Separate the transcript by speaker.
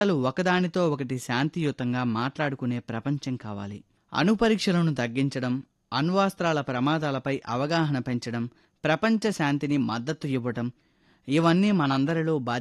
Speaker 1: ఒకదానితో ఒకటి శాంతియుతంగా మాట్లాడుకునే ప్రపంచం కావాలి. అణుపరీక్షలను తగ్గించడం, అణ్వాస్త్రాల ప్రమాదాలపై అవగాహన పెంచడం, ప్రపంచ శాంతిని మద్దతు ఇవ్వటం, ఇవన్నీ మనందరిలో